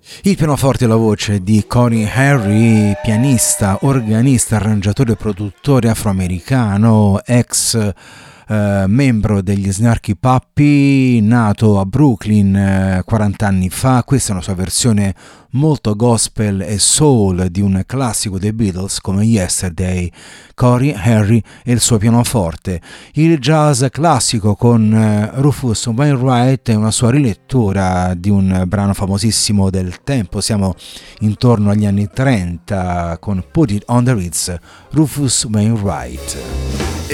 Il pianoforte e la voce di Corey Henry, pianista, organista, arrangiatore e produttore afroamericano, ex membro degli Snarky Puppy, nato a Brooklyn 40 anni fa. Questa è una sua versione molto gospel e soul di un classico dei Beatles come Yesterday. Corey Henry e il suo pianoforte. Il jazz classico con Rufus Wainwright è una sua rilettura di un brano famosissimo del tempo, siamo intorno agli anni 30 con Put It on the Ritz, Rufus Wainwright.